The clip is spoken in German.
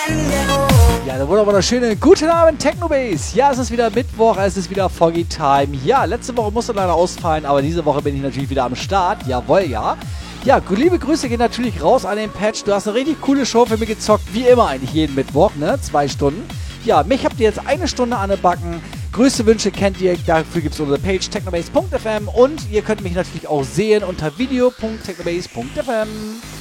Ja, da wurde aber eine schöne guten Abend, Technobase. Ja, es ist wieder Mittwoch, es ist wieder Foggy Time. Ja, letzte Woche musste leider ausfallen, aber diese Woche bin ich natürlich wieder am Start. Jawohl, ja. Ja, liebe Grüße gehen natürlich raus an den Patch. Du hast eine richtig coole Show für mich gezockt, wie immer eigentlich jeden Mittwoch, ne? 2 Stunden. Ja, mich habt ihr jetzt 1 Stunde an den Backen. Größte Wünsche kennt ihr, dafür gibt es unsere Page technobase.fm und ihr könnt mich natürlich auch sehen unter video.technobase.fm.